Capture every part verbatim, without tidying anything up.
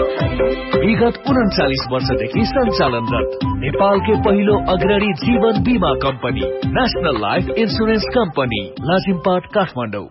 विगत उन्चालीस वर्षदेखि सञ्चालनरत नेपालकै पहिलो अग्रणी जीवन बीमा company national life insurance company Lazimpat Kathmandu.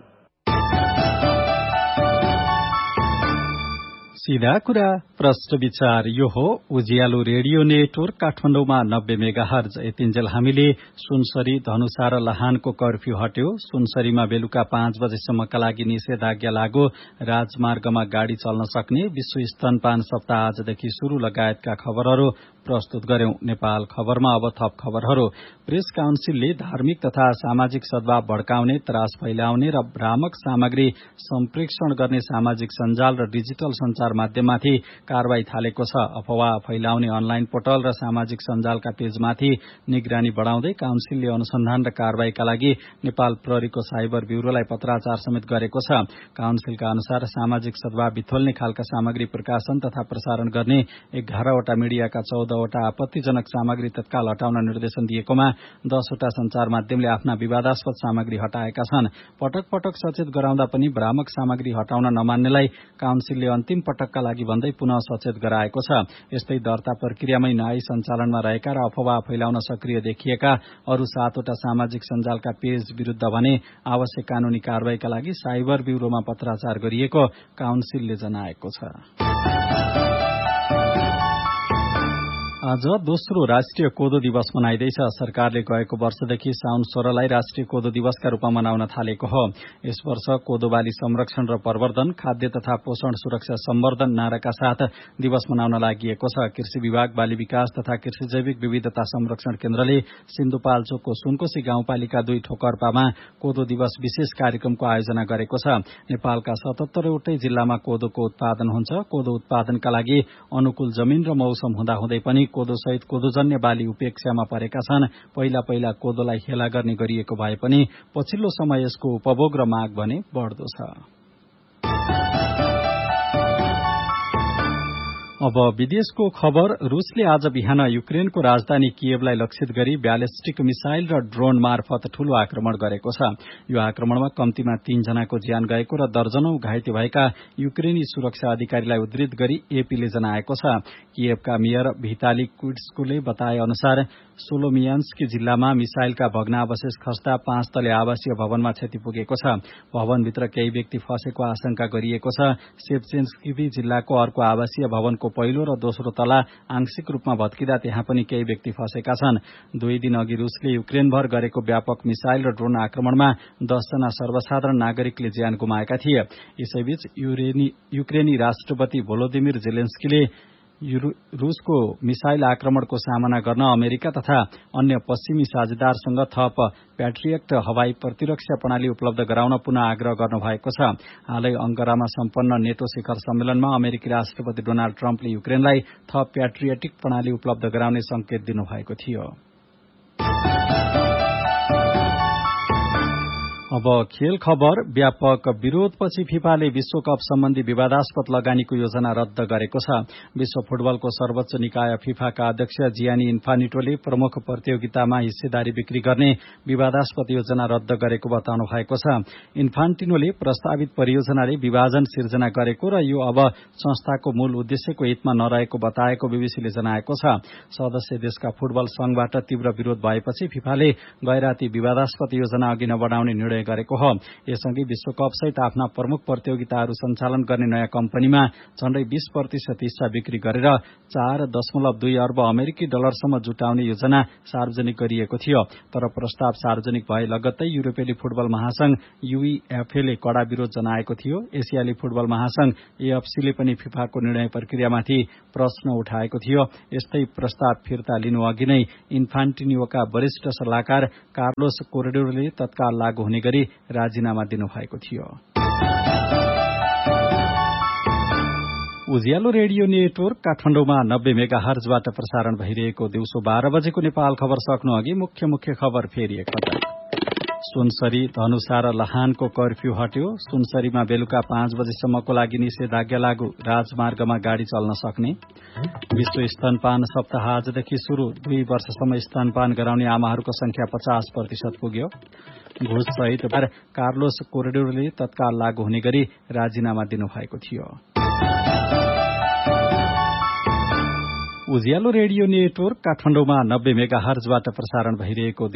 सीधा कुरा प्रश्न विचार यो हो उज्यालो रेडियो नेटवर्क काठमाडौँमा नब्बे मेगाहर्ज। यतिन्जेल हामीले सुनसरी धनुषा र लहानको कर्फ्यू हट्यो, सुनसरीमा बेलुका पाँच बजेसम्मका लागि निषेधाज्ञा लागू, राजमार्गमा गाड़ी चल्न सक्ने, विश्व स्तनपान सप्ताह आजदेखि शुरू लगायतका खबरहरू प्रस्तुत गर्यौं। नेपाल खबरमा अब थप खबरहरू। प्रेस काउन्सिलले धार्मिक तथा सामाजिक सद्भाव भड्काउने, त्रास फैलाउने र भ्रामक सामग्री सम्प्रेषण गर्ने सामाजिक सञ्जाल र डिजिटल संचार माध्यममाथि कारवाही थालेको छ। अफवाह फैलाउने अनलाइन पोर्टल र सामाजिक सञ्जालका पेजमाथि निगरानी बढ़ाउँदै काउन्सिलले अनुसन्धान र कारवाहीका लागि नेपाल प्रहरीको साइबर ब्यूरोलाई पत्राचार समेत गरेको छ। काउन्सिलका अनुसार सामाजिक सद्भाव बिथोल्ने खालका सामग्री प्रकाशन तथा प्रसारण गर्ने एघारवटा मीडियाका चौधवटा आपत्तिजनक सामग्री तत्काल हटाउन निर्देशन दिएकोमा दसवटा संचार माध्यमले आफ्ना विवादास्पद सामग्री हटाएका छन्। पटक पटक सचेत गराउँदा पनि भ्रामक सामग्री हटाउन नमान्नेलाई काउन्सिलले अन्तिम पटकका लागि भन्दै पुनः सचेत गराएको छ। यस्तै दर्ता प्रक्रियामै न्यायिक सञ्चालनमा रहेका र अफवाह फैलाउन सक्रिय देखिएका अरू सातवटा सामाजिक सञ्जालका पेज विरूद्ध भने आवश्यक कानूनी कारवाहीका लागि साइबर ब्यूरोमा पत्राचार गरिएको काउन्सिलले जनाएको छ। आज दोस्रो राष्ट्रिय कोदो दिवस मनाइँदैछ। सरकारले गएको वर्षदेखि साउन सोह्रलाई राष्ट्रिय कोदो दिवसका रूपमा मनाउन थालेको हो। यस वर्ष कोदो बाली संरक्षण र प्रवर्धन, खाद्य तथा पोषण सुरक्षा सम्वर्धन नाराका साथ दिवस मनाउन लागि छ। कृषि विभाग, बाली विकास तथा कृषि जैविक विविधता संरक्षण केन्द्रले सिन्धुपाल्चोकको सुनकोशी गाउँपालिका दुई ठोकर्पामा कोदो दिवस विशेष कार्यक्रमको आयोजना गरेको छ। नेपालका सतहत्तरवटै जिल्लामा कोदोको उत्पादन हुन्छ। कोदो उत्पादनका लागि अनुकूल जमिन र मौसम हुँदाहुँदै पनि कोदो सहित कोदोजन्य बाली उपेक्षामा परेका छन्। पहिला पहिला कोदोलाई हेला गर्ने गरिएको भए पनि पछिल्लो समय यसको उपभोग र माग भने बढ्दो छ। अब विदेशको खबर। रूसले आज बिहान युक्रेनको राजधानी कियवलाई लक्षित गरी ब्यालिस्टिक मिसाइल र ड्रोन मार्फत ठूलो आक्रमण गरेको छ। यो आक्रमणमा कम्तीमा तीन जनाको ज्यान गएको र दर्जनौं घाइते भएका युक्रेनी सुरक्षा अधिकारीलाई उद्धृत गरी एपीले जनाएको छ। कियवका मेयर भिताली क्विट्स्कोले बताए अनुसार सोलोमियान्स्की जिल्लामा मिसाइलका भग्नावशेष खस्दा पाँच तले आवासीय भवनमा क्षति पुगेको छ। भवनभित्र केही व्यक्ति फँसेको आशंका गरिएको छ। सेभचेन्स्की जिल्लाको अर्को आवासीय भवनको पहिलो र दोस्रो तला आंशिक रूपमा भत्किँदा त्यहाँ पनि केही व्यक्ति फँसेका छन्। दुई दिन अघि रूसले युक्रेनभर गरेको व्यापक मिसाइल र ड्रोन आक्रमणमा दसजना सर्वसाधारण नागरिकले ज्यान गुमाएका थिए। यसैबीच युक्रेनी राष्ट्रपति भोलोदिमिर जेलेन्स्कीले रूसको मिसाइल आक्रमणको सामना गर्न अमेरिका तथा अन्य पश्चिमी साझेदारसँग थप प्याट्रियट हवाई प्रतिरक्षा प्रणाली उपलब्ध गराउन पुनः आग्रह गर्नुभएको छ। हालै अंकारामा सम्पन्न नेटो शिखर सम्मेलनमा अमेरिकी राष्ट्रपति डोनाल्ड ट्रम्पले युक्रेनलाई थप प्याट्रियटिक प्रणाली उपलब्ध गराउने संकेत दिनुभएको थियो। अब खेल खबर। व्यापक विरोधपछि फिफाले विश्वकप सम्बन्धी विवादास्पद लगानीको योजना रद्द गरेको छ। विश्व फुटबलको सर्वोच्च निकाय फिफाका अध्यक्ष जियानी इन्फानिटोले प्रमुख प्रतियोगितामा हिस्सेदारी बिक्री गर्ने विवादास्पद योजना रद्द गरेको बताउनु भएको छ। इन्फान्टिनोले प्रस्तावित परियोजनाले विभाजन सिर्जना गरेको र यो अब संस्थाको मूल उद्देश्यको हितमा नरहेको बताएको बीबीसीले जनाएको छ। सदस्य देशका फुटबल संघबाट तीव्र विरोध भएपछि फिफाले गैराती विवादास्पद योजना अघि नबढाउने निर्णय गरेको हो। यसअघि विश्वकप सहित आफ्ना प्रमुख प्रतियोगिताहरू सञ्चालन गर्ने नयाँ कम्पनीमा झण्डै बीस प्रतिशत हिस्सा बिक्री गरेर चार दशमलव दुई अर्ब अमेरिकी डलरसम्म जुटाउने योजना सार्वजनिक गरिएको थियो। तर प्रस्ताव सार्वजनिक भए लगत्तै युरोपेली फुटबल महासंघ यूईएफए कड़ा विरोध जनाएको थियो। एसियाली फुटबल महासंघ एएफसीले पनि फिफाको निर्णय प्रक्रियामाथि प्रश्न उठाएको थियो। यस्तै प्रस्ताव फिर्ता लिनु अघि नै इन्फान्टिनोका वरिष्ठ सल्लाहकार कार्लोस कोरेडोरले तत्काल लागू हुने गरी राजीनामा दिनुभएको थियो। उज्यालो रेडियो नेटवर्क काठमाडौँमा नब्बे मेगाहर्जबाट प्रसारण भइरहेको दिउँसो बाह्र बजेको नेपाल खबर सक्नु अघि मुख्य मुख्य खबर फेरि एकपटक। सुनसरी धनुषा र लहानको कर्फ्यू हट्यो, सुनसरीमा बेलुका पाँच बजेसम्मको लागि निषेधाज्ञा लागू, राजमार्गमा गाड़ी चल्न सक्ने। विश्व स्तनपान सप्ताह आजदेखि शुरू, दुई वर्षसम्म स्तनपान गराउने आमाहरूको संख्या पचास प्रतिशत पुग्यो। घुस सहित कार्लोस कोरेडोरले तत्काल लागू हुने गरी राजीनामा दिनुभएको थियो। उज्यालो रेडियो नेटवर्क काठमाडौँमा नब्बे मेगा हर्जबाट प्रसारण भइरहेको